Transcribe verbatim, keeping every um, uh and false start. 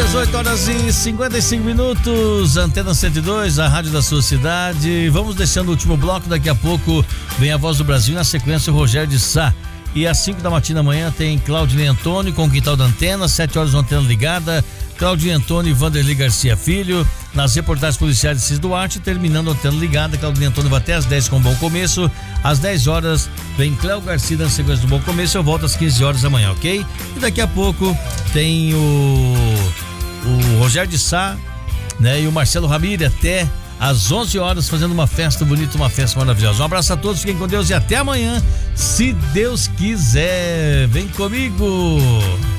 dezoito horas e cinquenta e cinco minutos, Antena cento e dois, a rádio da sua cidade. Vamos deixando o último bloco, daqui a pouco vem a Voz do Brasil, na sequência o Rogério de Sá. E às cinco da matina amanhã tem Claudinei Antônio com o Quintal da Antena, sete horas Antena Ligada, Claudinei Antônio e Vanderlei Garcia Filho, nas reportagens policiais de Cis Duarte, terminando a Antena Ligada. Claudinei Antônio vai até às dez com um bom começo, às dez horas vem Cléo Garcia na sequência do bom começo, eu volto às quinze horas da manhã, ok? E daqui a pouco tem o, o Rogério de Sá, né, e o Marcelo Ramírez até às onze horas, fazendo uma festa bonita, uma festa maravilhosa. Um abraço a todos, fiquem com Deus e até amanhã, se Deus quiser. Vem comigo!